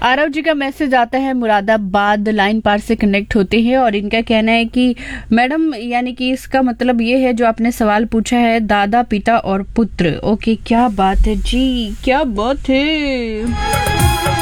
आरव जी का मैसेज आता है मुरादाबाद लाइन पार से कनेक्ट होते हैं और इनका कहना है कि मैडम यानी कि इसका मतलब ये है जो आपने सवाल पूछा है दादा पिता और पुत्र। ओके, क्या बात है जी, क्या बात है।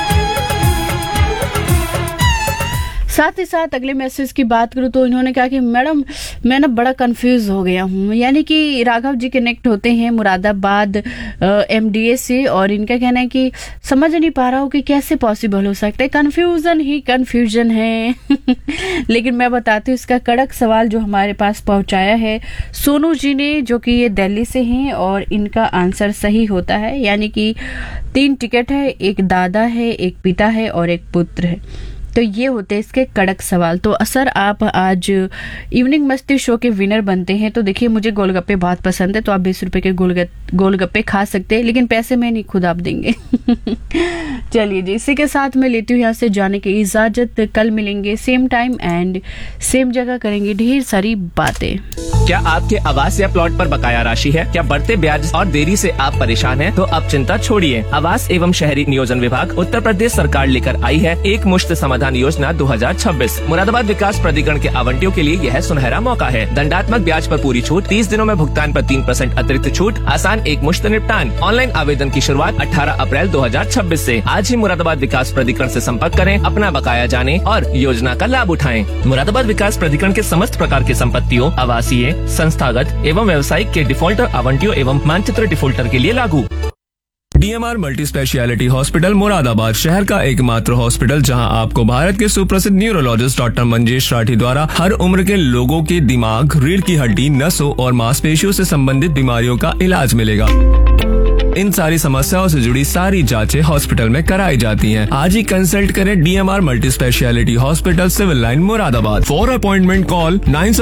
साथ ही साथ अगले मैसेज की बात करूँ तो इन्होंने कहा कि मैडम मैं ना बड़ा कंफ्यूज हो गया हूँ, यानी कि राघव जी कनेक्ट होते हैं मुरादाबाद एमडीए से और इनका कहना है कि समझ नहीं पा रहा हूँ कि कैसे पॉसिबल हो सकता है, कन्फ्यूजन ही कन्फ्यूजन है। लेकिन मैं बताती हूँ इसका कड़क सवाल जो हमारे पास पहुँचाया है सोनू जी ने, जो कि ये दिल्ली से हैं और इनका आंसर सही होता है, यानी कि 3 टिकट है, एक दादा है, एक पिता है और एक पुत्र है। तो ये होते हैं इसके कड़क सवाल। तो सर आप आज इवनिंग मस्ती शो के विनर बनते हैं। तो देखिए मुझे गोलगप्पे बहुत पसंद है, तो आप 20 रुपए के गोलगप्पे खा सकते हैं, लेकिन पैसे मैं नहीं, खुद आप देंगे। चलिए जी, इसी के साथ मैं लेती हूँ यहाँ से जाने की इजाजत। कल मिलेंगे सेम टाइम एंड सेम जगह, करेंगे ढेर सारी बातें। क्या आपके आवास या प्लॉट पर बकाया राशि है? क्या बढ़ते ब्याज और देरी से आप परेशान हैं? तो अब चिंता छोड़िए। आवास एवं शहरी नियोजन विभाग उत्तर प्रदेश सरकार लेकर आई है एक मुश्त समाधान योजना 2026। मुरादाबाद विकास प्राधिकरण के आवंटियों के लिए यह सुनहरा मौका है। दंडात्मक ब्याज पर पूरी छूट, 30 दिनों में भुगतान पर 3% अतिरिक्त छूट, आसान एक मुश्त निपटान। ऑनलाइन आवेदन की शुरुआत 18 अप्रैल 2026 से। आज ही मुरादाबाद विकास प्राधिकरण से संपर्क करें, अपना बकाया जाने और योजना का लाभ उठाएं। मुरादाबाद विकास प्राधिकरण के समस्त प्रकार के संपत्तियों, आवासीय, संस्थागत एवं व्यावसायिक के डिफॉल्टर आवंटियों एवं मानचित्र डिफॉल्टर के लिए लागू। DMR multi speciality hospital Moradabad शहर का एकमात्र हॉस्पिटल जहां आपको भारत के सुप्रसिद्ध न्यूरोलॉजिस्ट डॉक्टर मंजेश राठी द्वारा हर उम्र के लोगों के दिमाग, रीढ़ की हड्डी, नसों और मांसपेशियों से संबंधित बीमारियों का इलाज मिलेगा। इन सारी समस्याओं से जुड़ी सारी जांचें हॉस्पिटल में कराई जाती हैं। आज ही कंसल्ट करें DMR multi speciality hospital, civil line Moradabad. For appointment call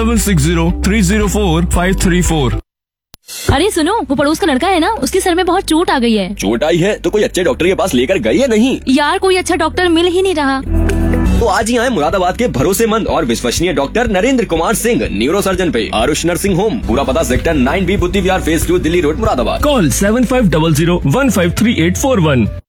9760304534। अरे सुनो, वो पड़ोस का लड़का है ना, उसके सर में बहुत चोट आ गई है। चोट आई है तो कोई अच्छे डॉक्टर के पास लेकर गई या नहीं? यार कोई अच्छा डॉक्टर मिल ही नहीं रहा। तो आज ही आए मुरादाबाद के भरोसेमंद और विश्वसनीय doctor Narendra Kumar Singh, neuro surgeon पे आरुष नर्सिंग होम। पूरा पता सेक्टर 9B बुद्धि विहार phase 2 Delhi road Moradabad. Call 7500153841।